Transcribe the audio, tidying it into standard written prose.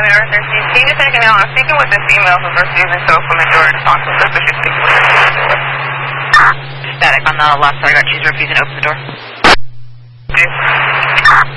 Tower 13. Can you just take a note? I'm speaking with this female who's refusing to open the door to talk to us, so she's speaking with her. Static on the left side. She's refusing to open the door. Okay.